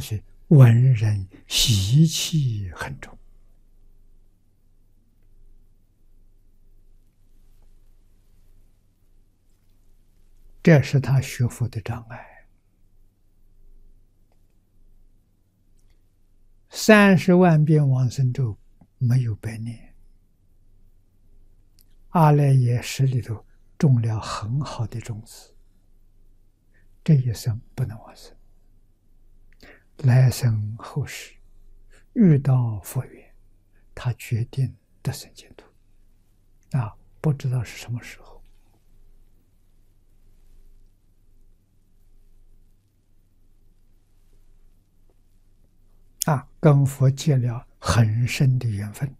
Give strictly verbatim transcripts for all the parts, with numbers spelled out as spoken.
是文人习气很重。这是他学佛的障碍。三十万遍往生咒没有白念，阿赖耶识里头种了很好的种子，这一生不能往生，来生后世遇到佛缘，他决定得生净土。啊，不知道是什么时候。啊，跟佛结了很深的缘分。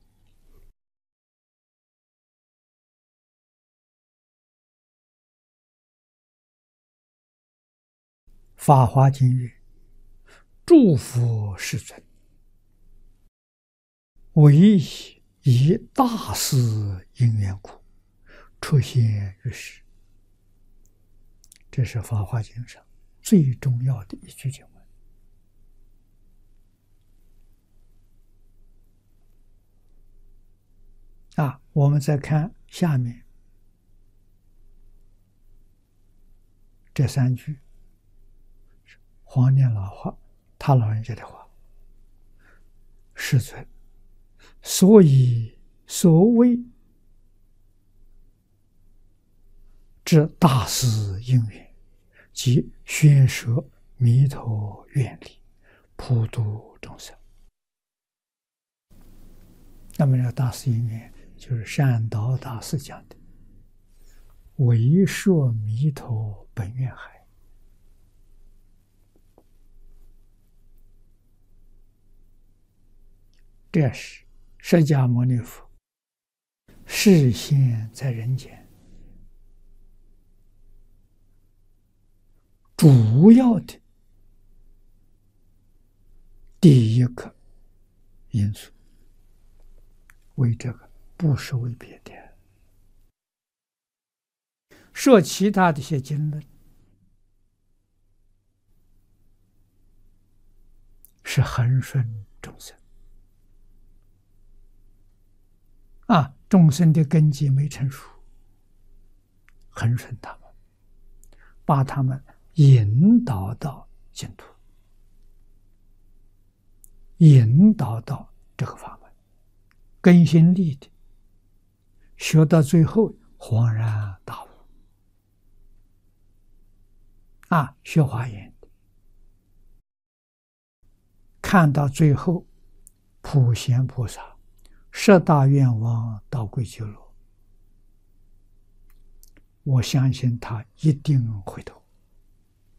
法华经曰：诸佛世尊，唯以大事因缘故，出现于世。这是法华经上最重要的一句经文。啊，我们再看下面这三句，黄念老话，他老人家的话：世尊，所以所谓之大事因缘，即宣说弥陀愿力，普度众生。那么这个大事因缘，就是善导大师讲的为说弥陀本愿海。这是释迦牟尼佛示现在人间主要的第一个因素，为这个，不是为别的。说其他的一些经论是恒顺众生啊，众生的根基没成熟，恒顺他们，把他们引导到净土，引导到这个法门，根心立的，学到最后恍然大悟。啊，学华严的，看到最后，普贤菩萨十大愿望到归极乐，我相信他一定回头。